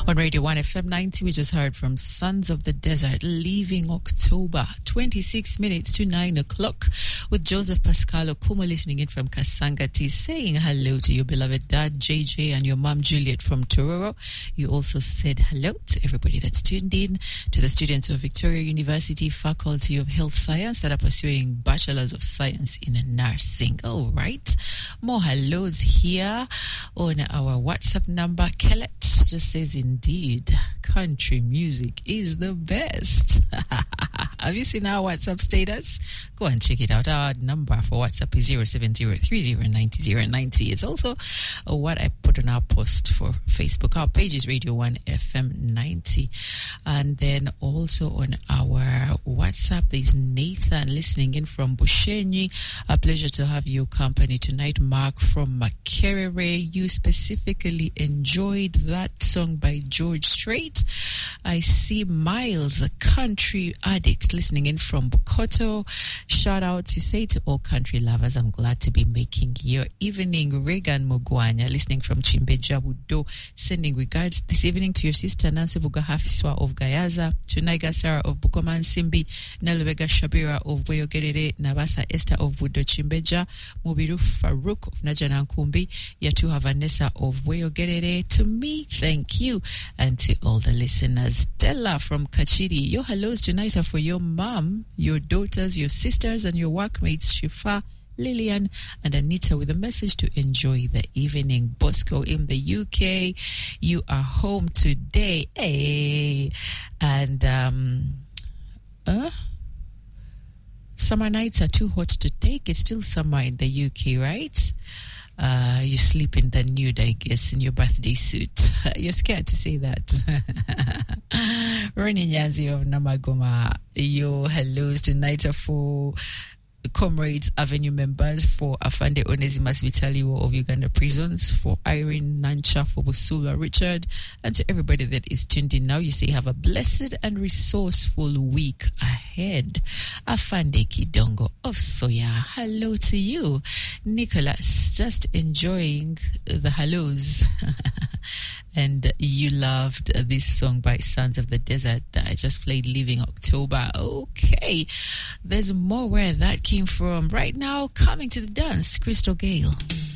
On Radio 1 FM 90, we just heard from Sons of the Desert, Leaving October, 26 minutes to 9 o'clock, with Joseph Pascal Okumo listening in from Kasangati, saying hello to your beloved dad, JJ, and your mom, Juliet, from Tororo. You also said hello to everybody that's tuned in, to the students of Victoria University Faculty of Health Science that are pursuing Bachelors of Science in Nursing. All right. More hellos here on our WhatsApp number. Kellet just says, indeed, country music is the best. Have you seen our WhatsApp status? Go and check it out. Our number for WhatsApp is 07030909090. It's also what I put on our post for Facebook. Our page is Radio 1 FM 90. And then also on our WhatsApp, there's Nathan listening in from Bushenyi. A pleasure to have your company tonight. Mark from Makerere. You specifically enjoyed that song by George Strait. I see Miles, a country addict, listening in from Bukoto. Shout out to say to all country lovers, I'm glad to be making your evening. Regan Mugwanya, listening from Chimbeja Budo, sending regards this evening to your sister Nancy Bugahafiswa of Gayaza, to Naiga Sarah of Bukoman Simbi, Nalwega Shabira of Boyogerere, Nabasa Esther of Budo Chimbeja, Mubiru Farouk of Najana Kumbi, Yatuha Vanessa of Boyogerere. To me, thank you. And to all the listeners, Stella from Kachiri, your hellos tonight are for your mom, your daughters, your sisters, and your workmates, Shifa, Lillian, and Anita, with a message to enjoy the evening. Bosco in the UK, you are home today. Hey. And summer nights are too hot to take. It's still summer in the UK, right? You sleep in the nude, I guess, in your birthday suit. You're scared to say that. Ronnie Nyanzi of Namagoma, your hellos tonight are for Comrades Avenue members, for Afande Onesimus Vitaliwo of Uganda Prisons, for Irene Nancha, for Busula Richard, and to everybody that is tuned in now. You say have a blessed and resourceful week ahead. Afande Kidongo of Soya, hello to you. Nicholas, just enjoying the hellos. And you loved this song by Sons of the Desert that I just played, Leaving October. Okay, there's more where that came from. Right now, coming to the dance, Crystal Gale.